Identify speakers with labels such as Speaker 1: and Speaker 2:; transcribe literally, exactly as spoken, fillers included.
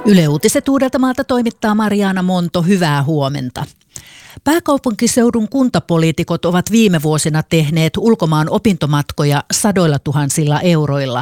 Speaker 1: Yle Uutiset Uudeltamaalta toimittaa Mariana Monto, hyvää huomenta. Pääkaupunkiseudun kuntapoliitikot ovat viime vuosina tehneet ulkomaan opintomatkoja sadoilla tuhansilla euroilla.